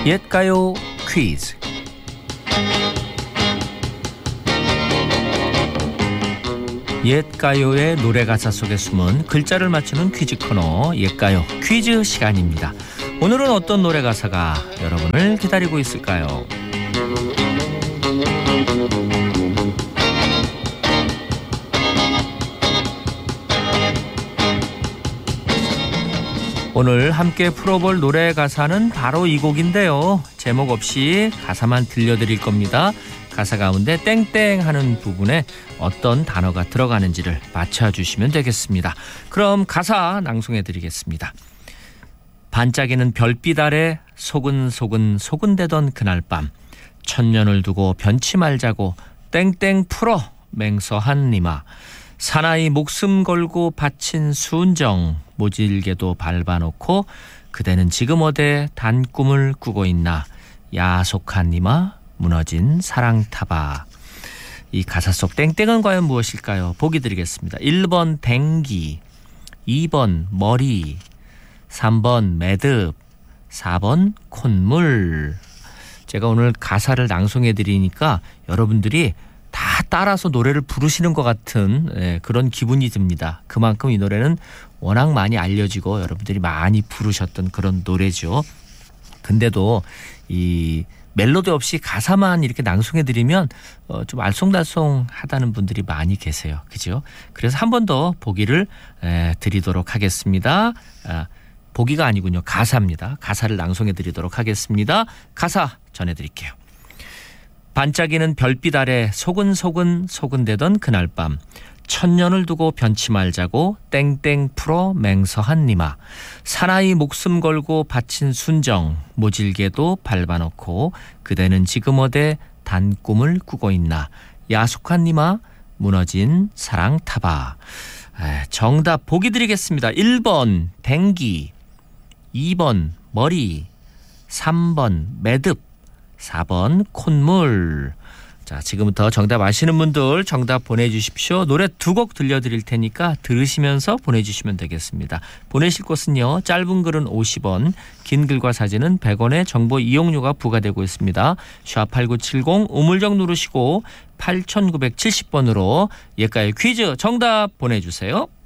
옛가요 퀴즈. 옛가요의 노래 가사 속에 숨은 글자를 맞추는 퀴즈 코너 옛가요 퀴즈 시간입니다. 오늘은 어떤 노래 가사가 여러분을 기다리고 있을까요? 오늘 함께 풀어볼 노래 가사는 바로 이 곡인데요. 제목 없이 가사만 들려드릴 겁니다. 가사 가운데 땡땡 하는 부분에 어떤 단어가 들어가는지를 맞춰주시면 되겠습니다. 그럼 가사 낭송해드리겠습니다. 반짝이는 별빛 아래 소근소근 소근대던 그날 밤, 천년을 두고 변치 말자고 땡땡 풀어 맹서한 니마, 사나이 목숨 걸고 바친 순정 모질게도 밟아놓고 그대는 지금 어디 단 꿈을 꾸고 있나, 야속한 니마 무너진 사랑 타바. 이 가사 속 땡땡은 과연 무엇일까요? 보기 드리겠습니다. 1번 댕기, 2번 머리, 3번 매듭, 4번 콧물. 제가 오늘 가사를 낭송해 드리니까 여러분들이 다 따라서 노래를 부르시는 것 같은 그런 기분이 듭니다. 그만큼 이 노래는 워낙 많이 알려지고 여러분들이 많이 부르셨던 그런 노래죠. 근데도 이 멜로디 없이 가사만 이렇게 낭송해드리면 좀 알쏭달쏭하다는 분들이 많이 계세요. 그죠? 그래서 한 번 더 보기를 드리도록 하겠습니다. 보기가 아니군요. 가사입니다. 가사를 낭송해드리도록 하겠습니다. 가사 전해드릴게요. 반짝이는 별빛 아래 소근소근 소근대던 그날 밤, 천년을 두고 변치 말자고 땡땡 풀어 맹서한 니마, 사나이 목숨 걸고 바친 순정 모질게도 밟아놓고 그대는 지금 어디 단 꿈을 꾸고 있나, 야속한 니마 무너진 사랑 타바. 정답 보기 드리겠습니다. 1번 댕기, 2번 머리, 3번 매듭, 4번 콧물. 자, 지금부터 정답 아시는 분들 정답 보내주십시오. 노래 2곡 들려드릴 테니까 들으시면서 보내주시면 되겠습니다. 보내실 곳은요, 짧은 글은 50원, 긴 글과 사진은 100원의 정보 이용료가 부과되고 있습니다. #8970 우물정 누르시고 8970번으로 옛가요 퀴즈 정답 보내주세요.